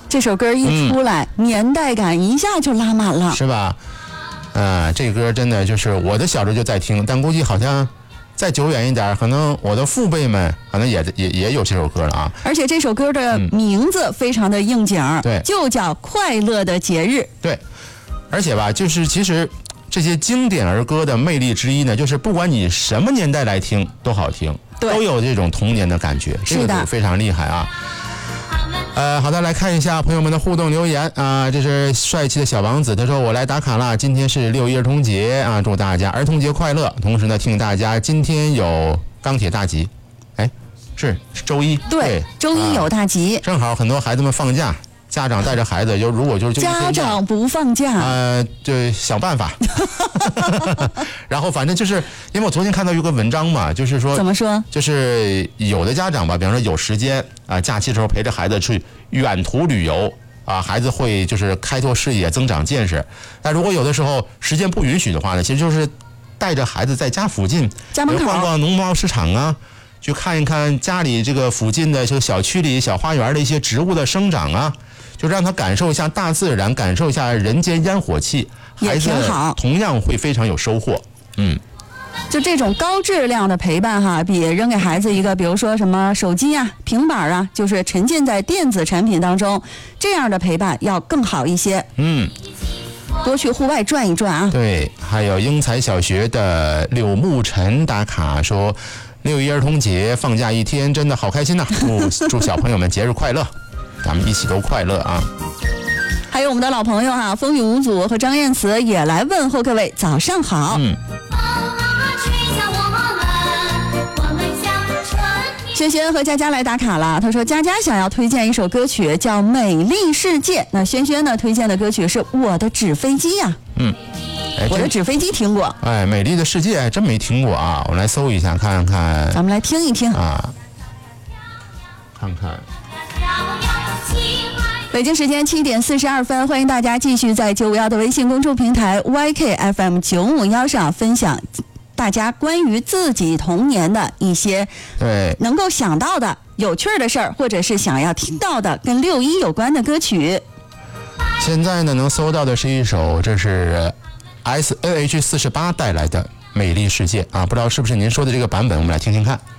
这首歌一出来，年代感一下就拉满了， 是吧？这歌真的就是我的小时候就在听，但估计好像再久远一点，可能我的父辈们可能也有这首歌了啊。 而且这首歌的名字非常的应景， 对， 就叫《快乐的节日》。 对，而且吧，就是其实这些经典儿歌的魅力之一呢，就是不管你什么年代来听都好听，都有这种童年的感觉，这个就非常厉害啊。好的，来看一下朋友们的互动留言啊，这是帅气的小王子，他说我来打卡了，今天是6·1儿童节啊，祝大家儿童节快乐。同时呢，听大家今天有钢铁大集，是周一， 对，周一有大集， 正好很多孩子们放假。家长带着孩子，如果就家长不放假， 就想办法。然后反正就是因为我昨天看到有个文章嘛，就是说怎么说？ 就是有的家长吧，比方说有时间啊，假期时候陪着孩子去远途旅游啊，孩子会就是开拓视野、增长见识。但如果有的时候时间不允许的话呢，其实就是带着孩子在家附近， 家门口逛逛农贸市场啊。去看一看家里这个附近的这个小区里小花园的一些植物的生长啊，就让他感受一下大自然，感受一下人间烟火气，孩子同样会非常有收获。 就这种高质量的陪伴哈，比扔给孩子一个比如说什么手机啊、平板啊，就是沉浸在电子产品当中，这样的陪伴要更好一些。多去户外转一转啊。 对，还有英才小学的柳沐晨打卡说，6·1儿童节放假一天，真的好开心呐！祝小朋友们节日快乐，咱们一起都快乐啊！ 还有我们的老朋友哈，风雨无阻和张燕慈也来问候各位早上好。轩轩和佳佳来打卡了，他说佳佳想要推荐一首歌曲叫《美丽世界》，那轩轩呢推荐的歌曲是我的纸飞机呀。我的纸飞机听过， 美丽的世界真没听过啊，我来搜一下看看。 咱们来听一听啊，看看。 北京时间7点42分，欢迎大家继续在951的微信公众平台 YKFM951上分享大家关于自己童年的一些能够想到的有趣的事儿，或者是想要听到的跟6·1有关的歌曲。 现在呢能搜到的是一首，这是SNH48带来的《美丽世界》啊，不知道是不是您说的这个版本，我们来听听看。